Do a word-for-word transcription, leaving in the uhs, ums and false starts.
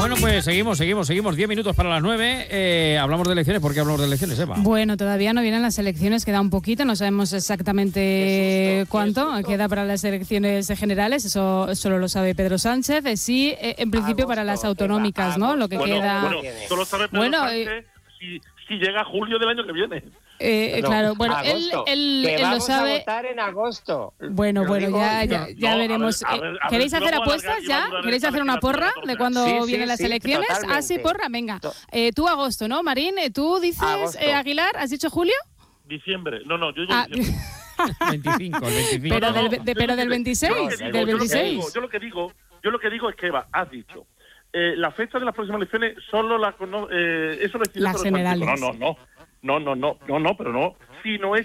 Bueno, pues seguimos, seguimos, seguimos. Diez minutos para las nueve. Eh, hablamos de elecciones. ¿Por qué hablamos de elecciones, Eva? Bueno, todavía no vienen las elecciones, queda un poquito, no sabemos exactamente susto, cuánto queda para las elecciones generales, eso solo lo sabe Pedro Sánchez. Eh, Sí, eh, en principio Agosto, para las Eva, autonómicas, ¿no? Lo que Bueno, queda... bueno, solo sabe Pedro Bueno, Sánchez si, si llega a julio del año que viene. Eh, No, claro, bueno, él, agosto, él, que él lo vamos sabe... a votar en agosto. Bueno, Lo bueno, digo ya, yo. ya, ya No, a veremos. ver, a ver, a ver, ¿Queréis hacer luego apuestas alargar y va a ya? durar ¿Queréis esta hacer una legislatura porra catorce de cuando Sí, sí, vienen las sí, elecciones? totalmente. Ah, sí, porra, venga. To- Eh, tú agosto, ¿no, Marín? Eh, ¿Tú dices Agosto. eh, Aguilar? ¿Has dicho julio? Diciembre. No, no, yo digo Ah, diciembre. veinticinco, el veinticinco. Pero No, no, del, de- yo pero lo del que- veintiséis, yo lo que digo, del yo lo que digo, veintiséis. Yo lo que digo, yo lo que digo es que, Eva, has dicho, eh, la fecha de las próximas elecciones solo la cono- eh, eso lo decide Las Pedro Sánchez. generales. No, no, no. No, no, no, no, no, pero no. Si no es